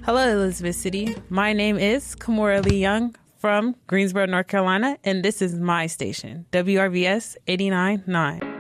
Hello, Elizabeth City. My name is Kamora Lee Young from Greensboro, North Carolina, and this is my station, WRVS 89.9.